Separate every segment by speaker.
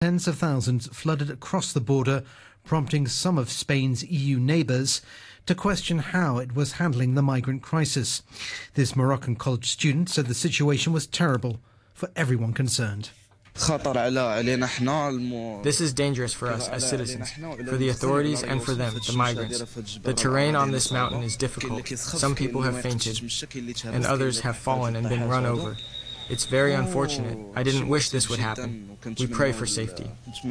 Speaker 1: Tens of thousands flooded across the border, prompting some of Spain's EU neighbours to question how it was handling the migrant crisis. This Moroccan college student said the situation was terrible for everyone concerned.
Speaker 2: This is dangerous for us as citizens, for the authorities and for them, the migrants. The terrain on this mountain is difficult. Some people have fainted, and others have fallen and been run over. It's very unfortunate. I didn't wish this would happen. We pray for safety.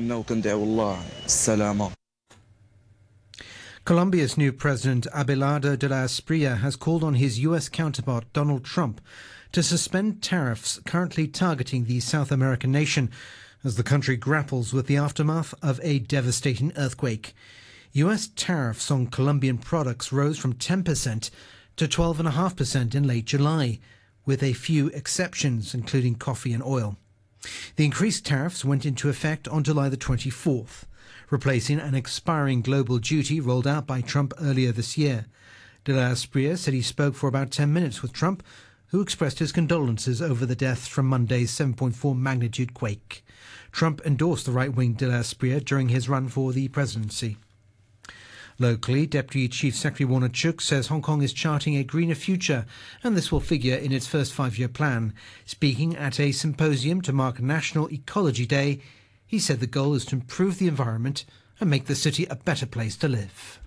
Speaker 1: Colombia's new president, Abelardo de la Espriella, has called on his US counterpart, Donald Trump, to suspend tariffs currently targeting the South American nation as the country grapples with the aftermath of a devastating earthquake. US tariffs on Colombian products rose from 10% to 12.5% in late July, with a few exceptions, including coffee and oil. The increased tariffs went into effect on July the 24th, replacing an expiring global duty rolled out by Trump earlier this year. De la Espriella said he spoke for about 10 minutes with Trump, who expressed his condolences over the deaths from Monday's 7.4 magnitude quake. Trump endorsed the right-wing De la Espriella during his run for the presidency. Locally, Deputy Chief Secretary Warner Chuk says Hong Kong is charting a greener future, and this will figure in its first five-year plan. Speaking at a symposium to mark National Ecology Day, he said the goal is to improve the environment and make the city a better place to live.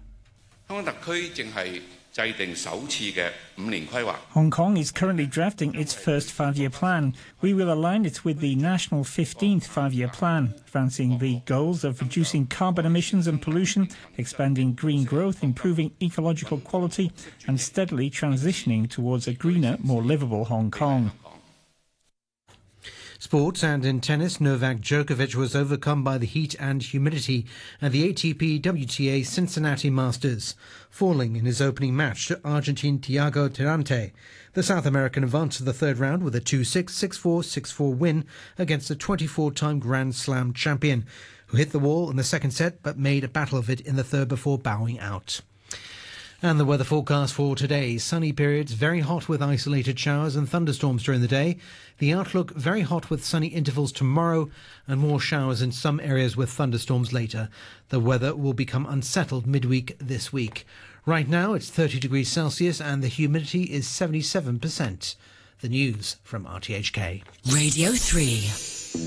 Speaker 3: Hong Kong is currently drafting its first five-year plan. We will align it with the national 15th five-year plan, advancing the goals of reducing carbon emissions and pollution, expanding green growth, improving ecological quality, and steadily transitioning towards a greener, more livable Hong Kong.
Speaker 1: Sports, and in tennis, Novak Djokovic was overcome by the heat and humidity at the ATP WTA Cincinnati Masters, falling in his opening match to Argentine Thiago Tirante. The South American advanced to the third round with a 2-6, 6-4, 6-4 win against the 24-time Grand Slam champion, who hit the wall in the second set but made a battle of it in the third before bowing out. And the weather forecast for today: sunny periods, very hot with isolated showers and thunderstorms during the day. The outlook: very hot with sunny intervals tomorrow and more showers in some areas with thunderstorms later. The weather will become unsettled midweek this week. Right now it's 30 degrees Celsius and the humidity is 77%. The news from RTHK.
Speaker 4: Radio 3.